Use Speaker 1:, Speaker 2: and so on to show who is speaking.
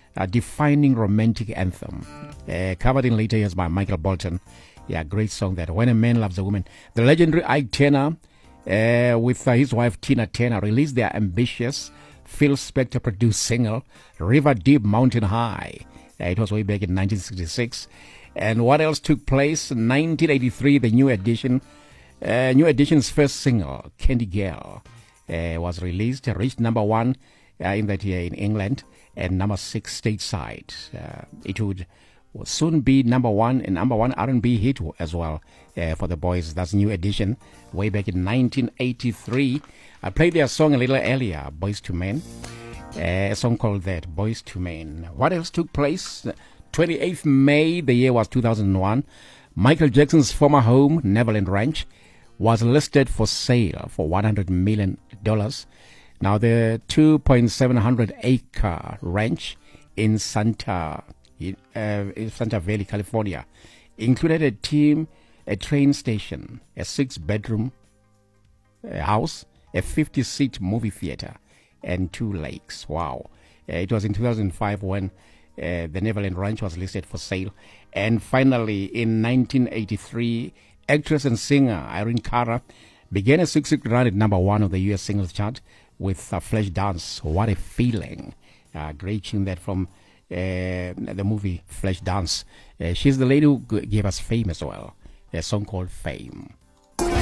Speaker 1: a defining romantic anthem, covered in later years by Michael Bolton. Yeah, great song that. When a Man Loves a Woman. The legendary Ike Turner, with his wife Tina Turner, released their ambitious Phil Spector produced single River Deep Mountain High. It was way back in 1966. And what else took place? In 1983, the New Edition's first single, Candy Girl, was released. It reached number 1 in that year in England and number 6 stateside. It would soon be number 1 and number 1 R&B hit as well for the boys. That's New Edition, way back in 1983. I played their song a little earlier, Boys to Men, a song called that, Boys to Men. What else took place? 28th May, the year was 2001. Michael Jackson's former home, Neverland Ranch, was listed for sale for $100 million. Now, the 2.700 acre ranch in Santa Valley, California, included a train station, a 6-bedroom house, a 50-seat movie theater, and 2 lakes. Wow. It was in 2005 when the Neverland Ranch was listed for sale. And finally, in 1983, actress and singer Irene Cara began a 6-week run at number 1 of the U.S. singles chart with Flashdance. What a Feeling. Great tune that from the movie Flashdance. She's the lady who gave us Fame as well, a song called Fame.